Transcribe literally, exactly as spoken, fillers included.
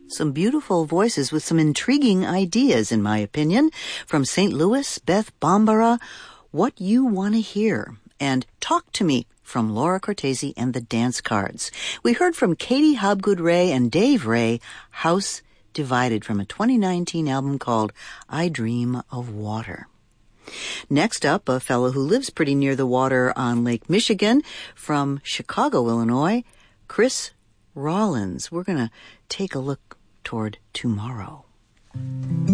Some beautiful voices with some intriguing ideas, in my opinion. From Saint Louis, Beth Bambara, What You Want to Hear, and Talk to Me from Laura Cortese and the Dance Cards. We heard from Katie Hobgood Ray and Dave Ray, House Divided, from a twenty nineteen album called I Dream of Water. Next up, a fellow who lives pretty near the water on Lake Michigan, from Chicago, Illinois, Chris Rollins. We're going to take a look toward tomorrow.